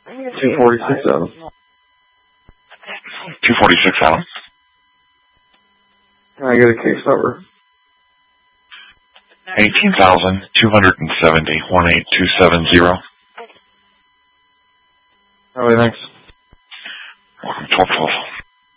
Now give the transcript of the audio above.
246, Adam. 246, Adam. Can I get a case number? 18,270, 18270. Alright, thanks. Welcome to 1212.